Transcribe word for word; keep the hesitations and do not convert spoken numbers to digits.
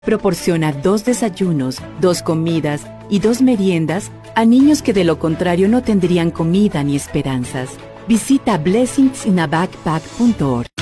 Proporciona dos desayunos, dos comidas y dos meriendas a niños que de lo contrario no tendrían comida ni esperanzas. Visita blessings in a backpack punto org.